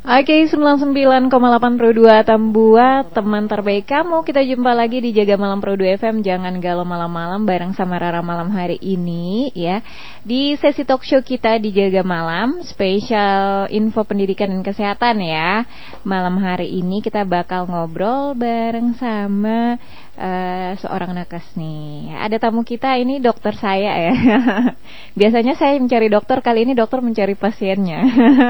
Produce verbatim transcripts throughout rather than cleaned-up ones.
Oke, sembilan puluh sembilan koma delapan Pro dua Tambua, teman terbaik kamu. Kita jumpa lagi di Jaga Malam Pro dua F M. Jangan galau malam-malam bareng sama Rara malam hari ini ya. Di sesi talk show kita di Jaga Malam, spesial info pendidikan dan kesehatan ya. Malam hari ini kita bakal ngobrol bareng sama uh, seorang nakes nih. Ada tamu kita, ini dokter saya ya. Biasanya saya mencari dokter, kali ini dokter mencari pasiennya.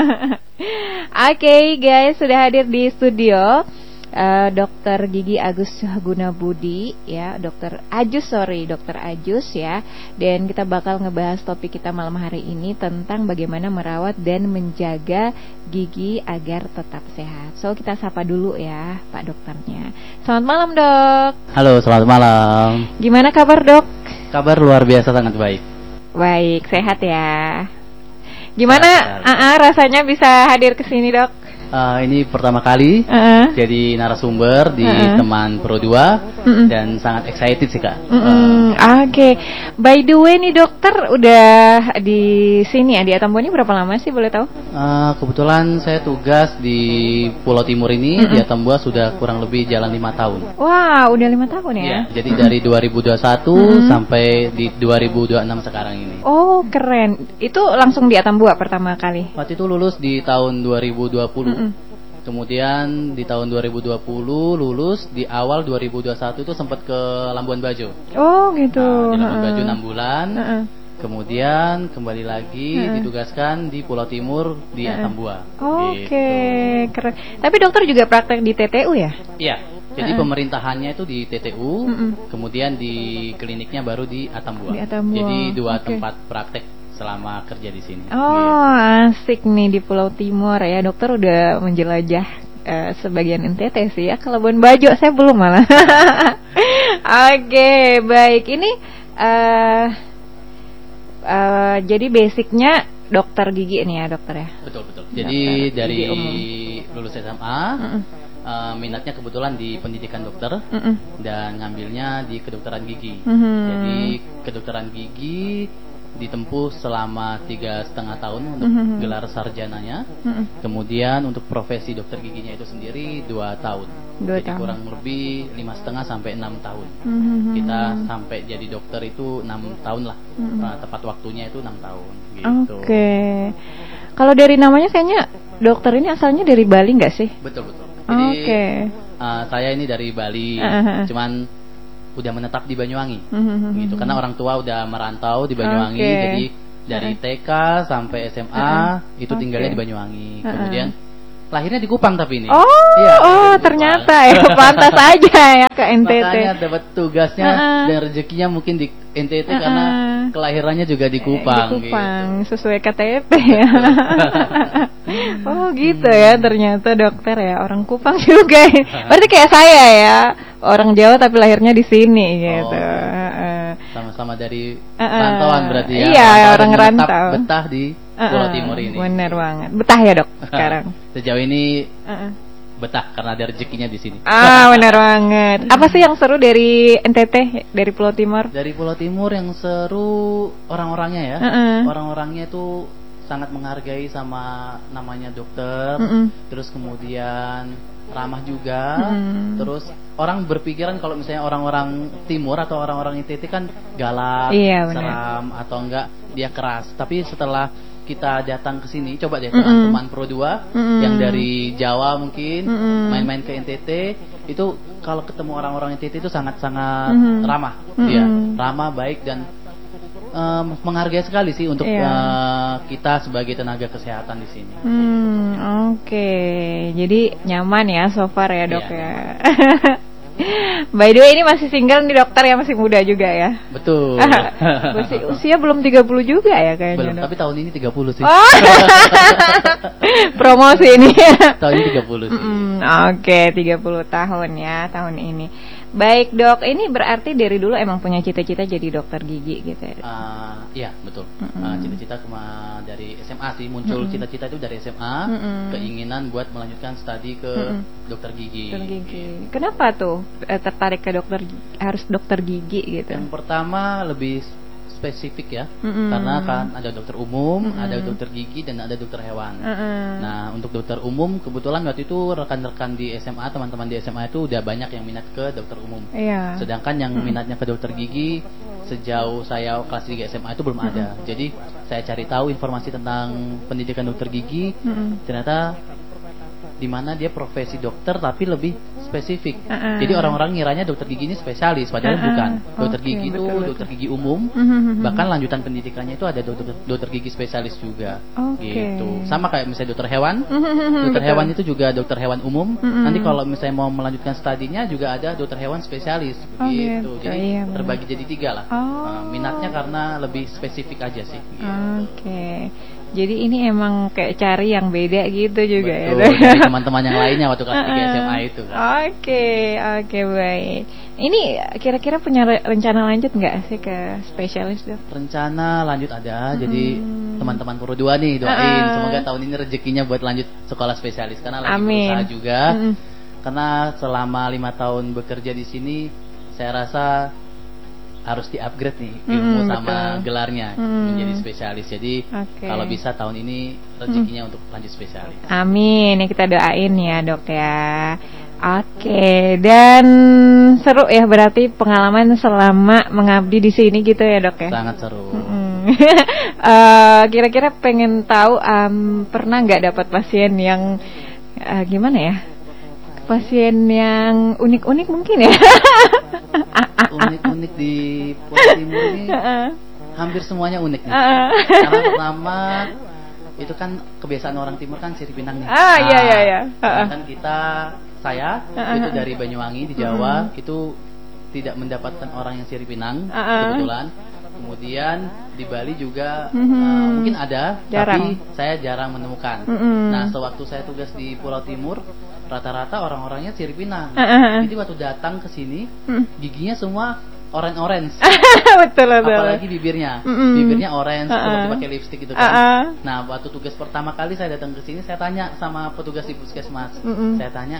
Oke okay, guys, sudah hadir di studio uh, Dokter Gigi Agus Gunabudi ya, Dokter Ajus sorry, Dokter Ajus ya. Dan kita bakal ngebahas topik kita malam hari ini tentang bagaimana merawat dan menjaga gigi agar tetap sehat. So kita sapa dulu ya Pak dokternya. Selamat malam dok. Halo, selamat malam. Gimana kabar dok? Kabar luar biasa, sangat baik. Baik, sehat ya. Gimana uh-uh, rasanya bisa hadir ke sini dok? Uh, ini pertama kali uh-uh. jadi narasumber di uh-uh. teman Pro dua uh-uh. dan sangat excited sih kak. Uh-uh. Uh, Oke, okay. By the way nih dokter udah di sini ya di Atambua ini berapa lama sih boleh tahu? Uh, kebetulan saya tugas di Pulau Timur ini uh-uh. di Atambua sudah kurang lebih jalan lima tahun. Wah, udah lima tahun ya? Ya, jadi uh-uh. dari dua ribu dua puluh satu uh-uh. sampai di dua ribu dua puluh enam sekarang ini. Oh keren, itu langsung di Atambua pertama kali? Waktu itu lulus di tahun dua ribu dua puluh. Uh-uh. Kemudian di tahun dua ribu dua puluh lulus, di awal dua ribu dua puluh satu itu sempat ke Labuan Bajo. Oh gitu. Nah, di Labuan Bajo enam bulan. Uh-uh. Kemudian kembali lagi uh-uh. ditugaskan di Pulau Timur di uh-uh. Atambua. Oke, okay. Gitu. Keren. Tapi dokter juga praktek di T T U ya? Iya. Jadi uh-uh. pemerintahannya itu di T T U, uh-uh. kemudian di kliniknya baru di Atambua. Di Atambua. Jadi dua okay. tempat praktek selama kerja di sini. Oh, gitu. Asik nih di Pulau Timur ya. Dokter udah menjelajah uh, sebagian N T T sih ya. Ke Labuan Bajo saya belum malah. Oke, okay, baik. Ini uh, uh, jadi basicnya dokter gigi nih ya, dokter ya. Betul, betul. Jadi dokter dari lulus S M A uh-uh. uh, minatnya kebetulan di pendidikan dokter uh-uh. dan ngambilnya di kedokteran gigi. Uh-huh. Jadi kedokteran gigi ditempuh selama tiga setengah tahun untuk mm-hmm. gelar sarjananya, mm-hmm. kemudian untuk profesi dokter giginya itu sendiri dua tahun, dua jadi tahun. kurang lebih lima setengah sampai enam tahun. Mm-hmm. Kita sampai jadi dokter itu enam tahun lah, mm-hmm. nah, tepat waktunya itu enam tahun. Gitu. Oke, okay. Kalau dari namanya kayaknya dokter ini asalnya dari Bali nggak sih? Betul betul. Jadi okay. uh, saya ini dari Bali, uh-huh. cuman udah menetap di Banyuwangi, mm-hmm. gitu. Karena orang tua udah merantau di Banyuwangi, okay. jadi dari T K sampai S M A uh-huh. itu tinggalnya okay. di Banyuwangi. Uh-huh. Kemudian lahirnya di Kupang tapi ini. Oh, ya, oh ternyata ya pantas aja ya ke N T T. Makanya dapat tugasnya uh-huh. dan rezekinya mungkin di N T T uh-huh. karena kelahirannya juga di Kupang. Di Kupang, gitu. Sesuai K T P ya. Oh gitu ya, ternyata dokter ya orang Kupang juga. Berarti kayak saya ya, orang Jawa tapi lahirnya di sini gitu. Oh, sama-sama dari uh-uh. rantauan berarti ya. Iya, orang rantau. Betah di uh-uh. Pulau Timur ini. Bener banget. Betah ya dok sekarang. Sejauh ini uh-uh. betah karena ada rezekinya di sini. Ah, benar banget. Apa sih yang seru dari N T T, dari Pulau Timur? Dari Pulau Timur yang seru orang-orangnya ya. Uh-uh. Orang-orangnya itu sangat menghargai sama namanya dokter. Uh-uh. Terus kemudian ramah juga. Uh-uh. Terus orang berpikiran kalau misalnya orang-orang Timur atau orang-orang N T T kan galak, iya, seram atau enggak dia keras. Tapi setelah kita datang ke sini, coba deh mm-hmm. teman Pro dua mm-hmm. yang dari Jawa mungkin mm-hmm. main-main ke N T T, itu kalau ketemu orang-orang N T T itu sangat-sangat mm-hmm. ramah, mm-hmm. dia ramah, baik dan um, menghargai sekali sih untuk yeah. uh, kita sebagai tenaga kesehatan di sini. Hmm, Oke, okay. Jadi nyaman ya so far ya dok yeah. ya. By the way ini masih single nih dokter ya, masih muda juga ya. Betul. Masih usia belum tiga puluh juga ya kayaknya. Belum, dok. tapi tahun ini tiga puluh sih. Oh. Promosi ini. Tahun ini tiga puluh sih. Mm, Oke, okay, tiga puluh tahun ya tahun ini. Baik dok, ini berarti dari dulu emang punya cita-cita jadi dokter gigi gitu ya? Uh, iya betul. Mm-hmm. Uh, cita-cita kema dari S M A sih muncul. Mm-hmm. Cita-cita itu dari S M A, mm-hmm. keinginan buat melanjutkan studi ke mm-hmm. dokter gigi. Dokter gigi. Kenapa tuh eh, tertarik ke dokter, harus dokter gigi gitu? Yang pertama lebih spesifik ya, mm-hmm. karena kan ada dokter umum, mm-hmm. ada dokter gigi, dan ada dokter hewan. Mm-hmm. Nah, untuk dokter umum kebetulan waktu itu rekan-rekan di S M A, teman-teman di S M A itu udah banyak yang minat ke dokter umum. Yeah. Sedangkan yang mm-hmm. minatnya ke dokter gigi sejauh saya kelas tiga S M A itu belum ada. Mm-hmm. Jadi saya cari tahu informasi tentang pendidikan dokter gigi, mm-hmm. ternyata di mana dia profesi dokter tapi lebih spesifik. Uh-uh. Jadi orang-orang ngiranya dokter gigi ini spesialis, padahal uh-uh. bukan. Dokter okay, gigi itu dokter gigi umum, uh-huh. bahkan lanjutan pendidikannya itu ada dokter, dokter gigi spesialis juga. Okay. Gitu. Sama kayak misalnya dokter hewan. Uh-huh. Dokter hewan itu juga dokter hewan umum. Uh-huh. Nanti kalau misalnya mau melanjutkan studinya juga ada dokter hewan spesialis. Oh, gitu. gitu. Jadi iya, terbagi jadi tiga lah. Oh. Uh, minatnya karena lebih spesifik aja sih. Gitu. Oke. Okay. Jadi ini emang kayak cari yang beda gitu juga. Betul, ya. Dari teman-teman yang lainnya waktu kelas tiga S M A itu kan. Oke, oke baik. Ini kira-kira punya rencana lanjut nggak sih ke spesialis dok? Rencana lanjut ada, hmm. jadi teman-teman Pro dua nih doain uh. semoga tahun ini rezekinya buat lanjut sekolah spesialis karena lagi Amin. berusaha juga. Hmm. Karena selama lima tahun bekerja di sini, saya rasa harus di-upgrade nih ilmu hmm, sama betul. gelarnya hmm. menjadi spesialis. Jadi okay. kalau bisa tahun ini rezekinya hmm. untuk lanjut spesialis. Amin. Ini kita doain ya dok ya. Oke. Okay. Dan seru ya berarti pengalaman selama mengabdi di sini gitu ya dok ya. Sangat seru. Hmm. uh, kira-kira pengen tahu um, pernah nggak dapat pasien yang uh, gimana ya? Pasien yang unik-unik mungkin ya. Unik-unik di Pulau Timur ini uh-uh. hampir semuanya unik nih. Uh-uh. Karena pertama itu kan kebiasaan orang Timur kan sirip pinang nih. Ah iya iya iya. Uh-uh. Kan kita saya uh-uh. itu dari Banyuwangi di Jawa uh-uh. itu tidak mendapatkan orang yang sirip pinang uh-uh. kebetulan. Kemudian di Bali juga uh-huh. uh, mungkin ada, jarang. Tapi saya jarang menemukan. Uh-uh. Nah, sewaktu saya tugas di Pulau Timur, rata-rata orang-orangnya sirip pinang. Uh-uh. Jadi waktu datang ke sini, uh-uh. giginya semua orange-orange. Betul betul. Apalagi bibirnya, uh-uh. bibirnya orange, uh-uh. seperti pakai lipstik gitu kan. Uh-uh. Nah, waktu tugas pertama kali saya datang ke sini, saya tanya sama petugas di puskesmas. Uh-uh. Saya tanya,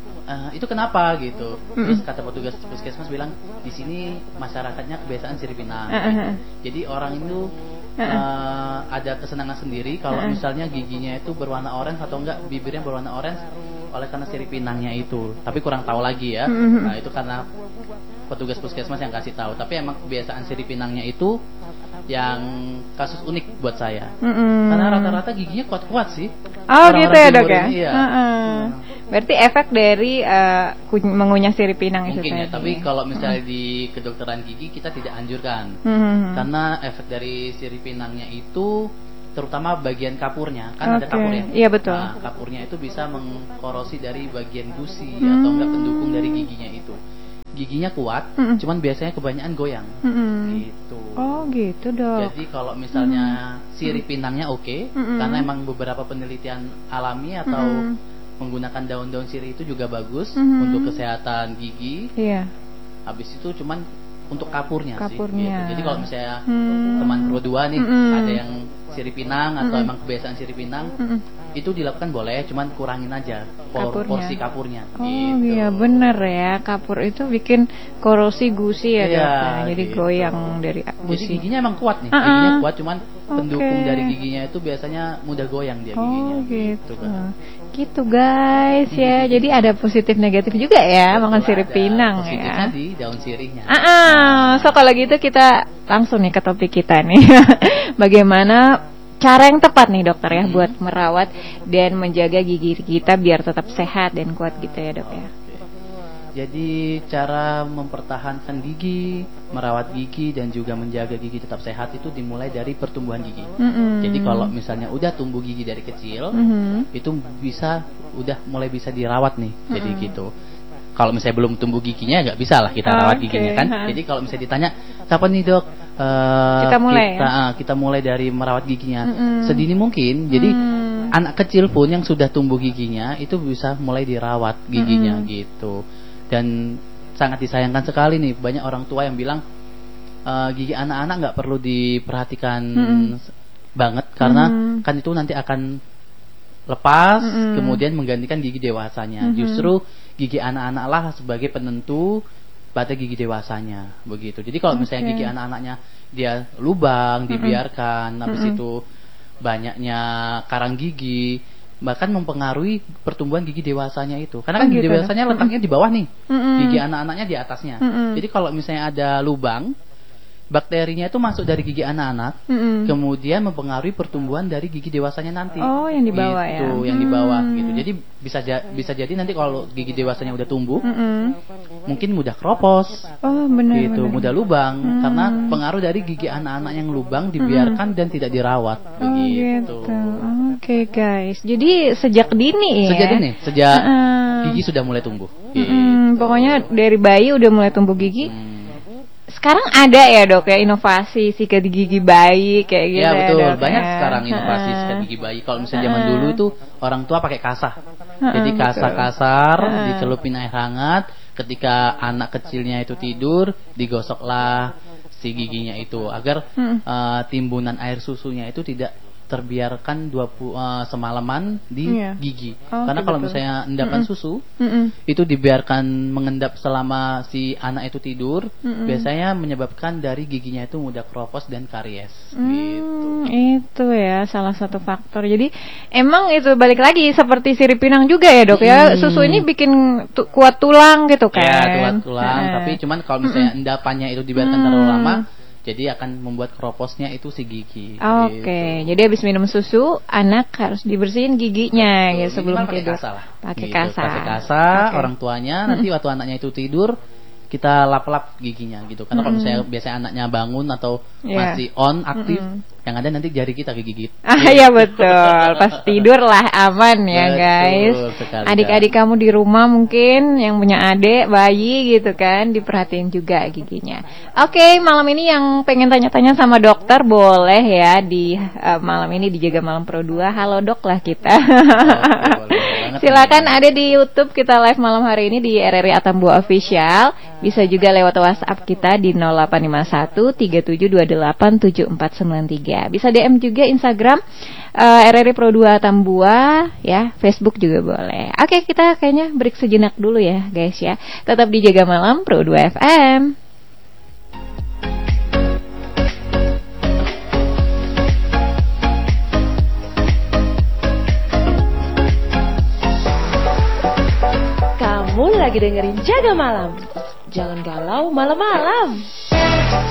e, itu kenapa gitu. Uh-uh. Terus kata petugas di puskesmas bilang, di sini masyarakatnya kebiasaan sirip pinang. Uh-uh. Jadi orang itu uh-uh. uh, ada kesenangan sendiri kalau uh-uh. misalnya giginya itu berwarna orange atau enggak bibirnya berwarna orange oleh karena sirip pinangnya itu. Tapi kurang tahu lagi ya. Uh-uh. Nah, itu karena petugas puskesmas yang kasih tahu. Tapi emang kebiasaan sirip pinangnya itu yang kasus unik buat saya. Mm-hmm. Karena rata-rata giginya kuat-kuat sih. Oh gitu ya dok ya. Iya. Uh-uh. Hmm. Berarti efek dari uh, mengunyah sirip pinang mungkin itu ya. tadi. Tapi kalau misalnya mm-hmm. di kedokteran gigi kita tidak anjurkan. Mm-hmm. Karena efek dari sirip pinangnya itu terutama bagian kapurnya kan okay. ada kapurnya. Iya betul. Nah, kapurnya itu bisa mengkorosi dari bagian gusi mm-hmm. atau enggak pendukung dari giginya itu. Giginya kuat, mm-mm. cuman biasanya kebanyakan goyang, mm-mm. gitu. Oh gitu dok. Jadi kalau misalnya mm-mm. sirip pinangnya oke, okay, karena emang beberapa penelitian alami atau mm-mm. menggunakan daun-daun sirih itu juga bagus mm-hmm. untuk kesehatan gigi. Iya. Habis itu cuman untuk kapurnya, kapurnya. sih. Gitu. Jadi kalau misalnya hmm. teman Pro dua nih hmm. ada yang sirip pinang atau hmm. emang kebiasaan sirip pinang, hmm. itu dilakukan boleh, cuman kurangin aja por- kapurnya. porsi kapurnya. Oh gitu. Iya bener ya, kapur itu bikin korosi gusi ya, ya dok. Nah, jadi gitu. Goyang dari gusi. Jadi giginya emang kuat nih, uh-uh. giginya kuat, cuman okay. pendukung dari giginya itu biasanya mudah goyang dia giginya. Oh gitu. Gitu, kan. Gitu guys ya. Jadi ada positif negatif juga ya makan sirip pinang ya. Positifnya di daun sirihnya. Ah, uh-uh. So kalau gitu kita langsung nih ke topik kita nih. Bagaimana cara yang tepat nih dokter ya hmm. buat merawat dan menjaga gigi kita biar tetap sehat dan kuat gitu ya dok ya. Jadi cara mempertahankan gigi, merawat gigi dan juga menjaga gigi tetap sehat itu dimulai dari pertumbuhan gigi. Mm-hmm. Jadi kalau misalnya udah tumbuh gigi dari kecil, mm-hmm. itu bisa udah mulai bisa dirawat nih. Mm-hmm. Jadi gitu. Kalau misalnya belum tumbuh giginya nggak bisa lah kita rawat okay. giginya kan. Jadi kalau misalnya ditanya, kapan nih dok? Uh, kita mulai kita, ya? uh, kita mulai dari merawat giginya mm-hmm. sedini mungkin. Jadi mm. anak kecil pun yang sudah tumbuh giginya itu bisa mulai dirawat giginya mm-hmm. gitu. Dan sangat disayangkan sekali nih banyak orang tua yang bilang uh, gigi anak-anak nggak perlu diperhatikan mm-hmm. banget karena mm-hmm. kan itu nanti akan lepas kemudian menggantikan gigi dewasanya. Mm-hmm. Justru gigi anak-anak lah sebagai penentu pada gigi dewasanya begitu. Jadi kalau okay. misalnya gigi anak-anaknya dia lubang, dibiarkan, mm-hmm. habis mm-hmm. itu banyaknya karang gigi, bahkan mempengaruhi pertumbuhan gigi dewasanya itu. Karena kan oh, gigi gitu. dewasanya letaknya mm-hmm. di bawah nih, mm-hmm. gigi anak-anaknya di atasnya. Mm-hmm. Jadi kalau misalnya ada lubang, bakterinya itu masuk dari gigi anak-anak, mm-hmm. kemudian mempengaruhi pertumbuhan dari gigi dewasanya nanti. Oh, yang di bawah gitu, ya. yang di bawah gitu. Jadi bisa ja- bisa jadi nanti kalau gigi dewasanya udah tumbuh, mm-hmm. mungkin mudah keropos. Oh, benar. Gitu, benar. mudah lubang mm-hmm. karena pengaruh dari gigi anak-anak yang lubang dibiarkan mm-hmm. dan tidak dirawat oh, begitu. Gitu. Oke, okay, guys. Jadi sejak dini ya. Sejak dini, sejak uh-uh. gigi sudah mulai tumbuh. Gitu. Mm-hmm. Pokoknya dari bayi udah mulai tumbuh gigi. Hmm. Sekarang ada ya dok ya inovasi sikat gigi bayi kayak gitu. Ya betul, ya, banyak ya. sekarang inovasi uh, sikat gigi bayi. Kalau misalnya uh, zaman dulu itu orang tua pakai kasah, uh, jadi kasar-kasar uh, dicelupin air hangat. Ketika anak kecilnya itu tidur, digosoklah si giginya itu agar uh, uh, timbunan air susunya itu tidak terbiarkan dua puluh uh, semalaman di yeah. gigi. Oh, karena kalau betul. misalnya endapan mm-mm. susu mm-mm. itu dibiarkan mengendap selama si anak itu tidur, mm-mm. biasanya menyebabkan dari giginya itu mudah keropos dan karies. Mm, gitu. Itu ya salah satu faktor. Jadi emang itu balik lagi seperti sirip pinang juga ya dok mm. ya. Susu ini bikin tu- kuat tulang gitu kan. Ya kuat tulang. Eh. Tapi cuman kalau misalnya mm-mm. endapannya itu dibiarkan mm. terlalu lama, jadi akan membuat keroposnya itu si gigi. Oke, okay. gitu. Jadi habis minum susu, anak harus dibersihin giginya Betul. ya sebelum tidur. Pakai gitu. kasa. Pakai kasa, okay. orang tuanya nanti waktu anaknya itu tidur, kita lap-lap giginya gitu. Karena mm-hmm. kalau misalnya biasanya anaknya bangun atau yeah. masih on aktif, mm-hmm. yang ada nanti jari kita digigit. Ah ya betul, pas tidur lah aman ya betul, guys. Sekali, adik-adik kan. kamu di rumah mungkin yang punya adik bayi gitu kan, diperhatiin juga giginya. Oke, okay, malam ini yang pengen tanya-tanya sama dokter boleh ya di uh, malam ini di Jaga Malam Pro dua. Halo dok lah kita. Oh, silakan ada di YouTube kita live malam hari ini di R R I Atambua Official. Bisa juga lewat WhatsApp kita di nol delapan lima satu tiga tujuh dua delapan tujuh empat sembilan tiga. Bisa D M juga Instagram uh, R R I Pro dua Tambua ya, Facebook juga boleh. Oke, kita kayaknya break sejenak dulu ya guys ya. Tetap di Jaga Malam Pro dua F M. Kamu lagi dengerin Jaga Malam. Jangan galau malam-malam.